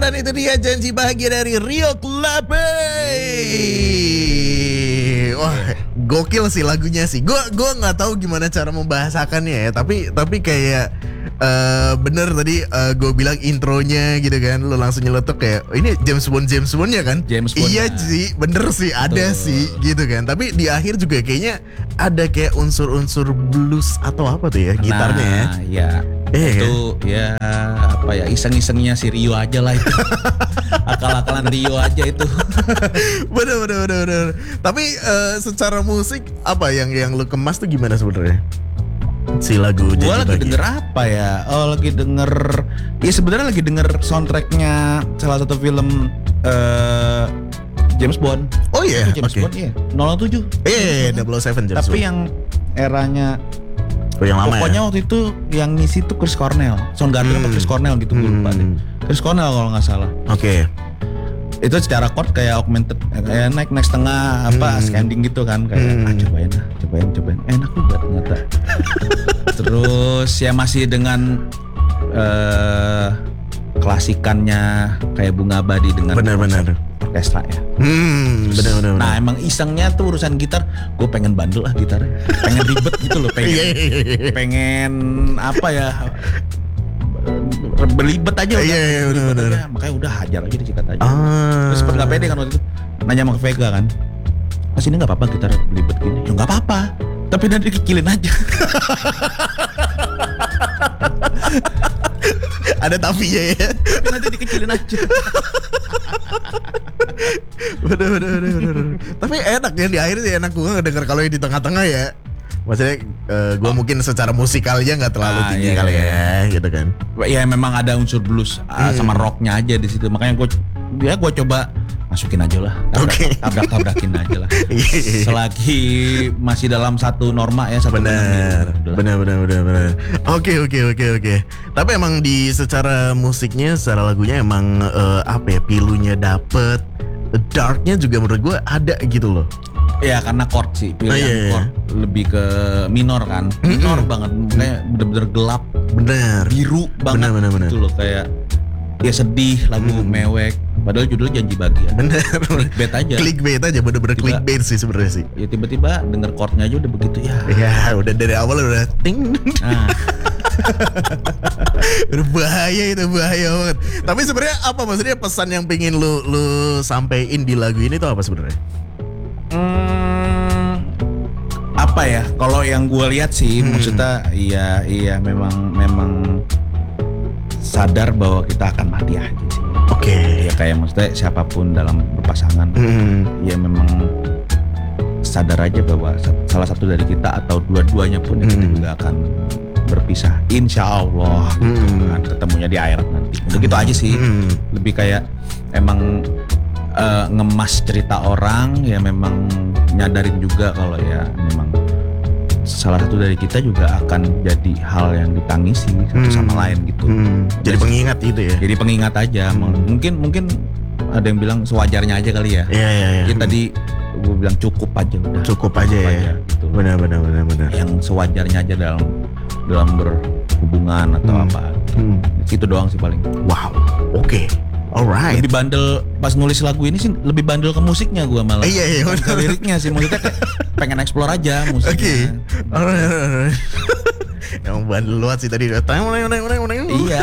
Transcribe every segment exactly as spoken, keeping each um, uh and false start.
Dan itu dia Janji Bahagia dari Rio Clape. Wah, gokil sih lagunya sih. Gue gue nggak tahu gimana cara membahasakannya ya. Tapi tapi kayak uh, bener tadi uh, gue bilang intronya gitu kan. Lo langsung nyeletuk kayak oh, ini James Bond James Bondnya kan. James Bond. Iya sih, bener sih ada Betul. sih gitu kan. Tapi di akhir juga kayaknya ada kayak unsur-unsur blues atau apa tuh ya gitarnya ya. Nah, ya. Eh, Itu ya apa ya iseng-isengnya si Rio aja lah itu. Akal-akalan Rio aja itu. bener bener bener bener. Tapi uh, secara musik apa yang yang lu kemas tuh gimana sebenarnya? Si lagu Gue Janji lagi Bahagia. denger apa ya? Oh lagi denger. Ya sebenarnya lagi denger soundtracknya salah satu film uh, James Bond. Oh iya, Itu James oke. Bond iya. nol tujuh. Eh, double oh seven James Tapi Bond. yang eranya Oh, yang lama pokoknya ya. waktu itu yang ngisi tuh Chris Cornell, Soundgarden Hmm. apa Chris Cornell gitu gue lupa deh. Hmm. Chris Cornell kalau nggak salah. Oke. Itu secara chord kayak augmented, kayak naik naik setengah apa Hmm. ascending gitu kan kayak Hmm. ah, cobain lah, cobain cobain enak juga ternyata. Terus ya masih dengan eh klasikannya kayak Bunga Abadi dengan Benar-benar. orkestra ya. Hmm, benar-benar. Nah emang isengnya tuh urusan gitar, gue pengen bandel lah gitarnya, pengen ribet gitu loh, pengen pengen apa ya berlibet aja udah. Iya, iya, Berlibet benar-benar. aja. Makanya udah hajar aja disikat aja. Ah. Terus sempet nggak pede kan waktu itu nanya sama Vega kan, Mas ini nggak apa-apa gitar belibet gini? Ya nggak apa-apa, tapi nanti dikecilin aja. Ada tapinya ya. Tapi nanti dikecilin aja. Bener bener bener bener. Tapi enak ya di akhir sih enak gue ngedenger kalau yang di tengah-tengah ya. Maksudnya uh, gue mungkin secara musikalnya nggak terlalu Ah, tinggi iya, kali iya. ya, gitu kan. Ya memang ada unsur blues uh, Hmm. sama rocknya aja di situ. Makanya gue ya gue coba masukin aja lah. Oke. Tabrak tabrakin aja lah. Selagi masih dalam satu norma ya satu Benar, benang gitu. benar, benar, benar, benar. Oke, oke, oke, oke. Tapi emang di secara musiknya, secara lagunya emang eh, apa ya, pilunya dapet, darknya juga menurut gue ada gitu loh. Ya karena chord sih pilihan Oh, iya, iya. chord lebih ke minor kan. Minor banget, kayak bener-bener gelap, Benar. biru banget Benar, benar, benar. gitu loh kayak ya sedih lagu Hmm. mewek. Padahal judulnya Janji Bahagia. Benar. Clickbait aja. Clickbait aja, bener-bener Tiba- clickbait sih sebenarnya sih. Ya tiba-tiba denger chordnya aja udah begitu ya. Ya udah dari awal udah ting. Nah, Udah bahaya itu, bahaya banget. Tapi sebenarnya apa maksudnya pesan yang pengen lu lu sampein di lagu ini tuh apa sebenarnya? hmm, apa ya? Kalau yang gue lihat sih, Hmm. maksudnya iya iya memang memang sadar bahwa kita akan mati aja sih. Oke. Ya kayak maksudnya siapapun dalam berpasangan, Hmm. ya memang sadar aja bahwa sa- salah satu dari kita atau dua-duanya pun ya kita Hmm. juga akan berpisah. Insya Allah, Hmm. kan, ketemunya di akhirat nanti. Udah gitu aja sih. Hmm. Lebih kayak emang eh, ngemas cerita orang, ya memang nyadarin juga kalau ya memang salah satu dari kita juga akan jadi hal yang ditangisi satu Hmm. sama lain gitu. Hmm. Jadi Udah- pengingat gitu ya. Jadi pengingat aja. Hmm. Mungkin mungkin ada yang bilang sewajarnya aja kali ya. Iya iya iya. Ya tadi gue bilang cukup aja udah. Cukup aja ya. gitu. Benar benar benar benar. Yang sewajarnya aja dalam dalam berhubungan atau Hmm. apa. Hmm. Itu doang sih paling. Wow. Oke. Alright. Lebih bandel pas nulis lagu ini sih, lebih bandel ke musiknya gue malah. Eh, iya, iya, Bukan ke benar. liriknya sih, maksudnya kayak pengen explore aja Oke. musiknya. Alright, alright, alright. Yang bandel luat sih tadi. Tang, tang, tang, tang, tang. Iya.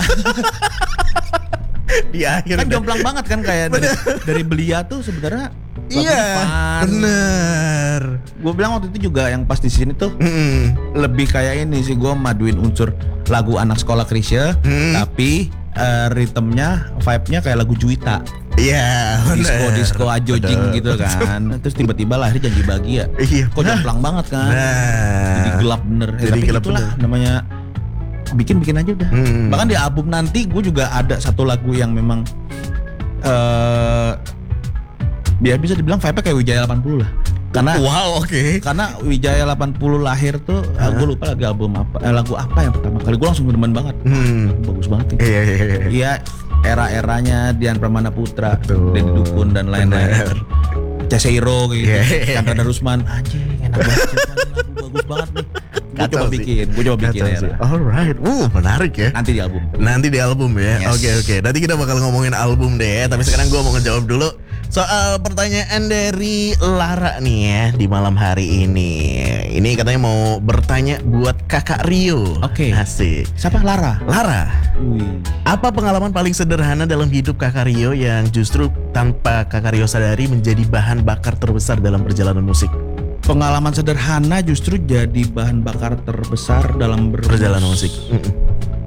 Di akhir. Kan udah. jomplang banget kan kayak dari, dari Belia tuh sebenarnya. Iya. Bener. Gue bilang waktu itu juga yang pas di sini tuh Hmm. lebih kayak ini sih, gue maduin unsur lagu anak sekolah Krisya, Hmm. tapi eh, ritmenya, vibe-nya kayak lagu Juwita, Iya. disco bener. disco ajojing Bener. gitu kan. Terus tiba-tiba lahir Janji Bahagia. Iya. Kok jomplang banget kan? Nah. Jadi gelap bener. Ya, Jadi tapi gelap itulah bener. namanya bikin-bikin aja udah. Hmm. Bahkan di album nanti gue juga ada satu lagu yang memang eh biar bisa dibilang vibe-nya kayak Wijaya delapan puluh lah. Karena Wow, oke. karena Wijaya delapan puluh lahir tuh, Hah? gue lupa lagi album apa, eh, lagu apa yang pertama kali gue langsung demen banget. Hmm. Bagus banget nih. Iya iya iya. Iya, era-eranya Dian Pramana Putra, Betul. Denny Dukun dan lain-lain. Bener. Ceseiro gitu, Iya. Chandra Darusman, anjing enak banget, lagu bagus banget nih. Gue coba Kacau sih. bikin, gue coba bikin Kacau ya. sih. Alright, uh menarik ya. Nanti di album. Nanti di album ya. Yes. Oke oke. Nanti kita bakal ngomongin album deh. Tapi sekarang gue mau ngejawab dulu soal pertanyaan dari Lara nih ya di malam hari ini. Ini katanya mau bertanya buat Kakak Rio. Oke. Asik. Siapa? Lara. Lara, Wih. apa pengalaman paling sederhana dalam hidup Kakak Rio yang justru tanpa Kakak Rio sadari menjadi bahan bakar terbesar dalam perjalanan musik? Pengalaman sederhana justru jadi bahan bakar terbesar dalam ber- Perjalanan musik. Mm-mm.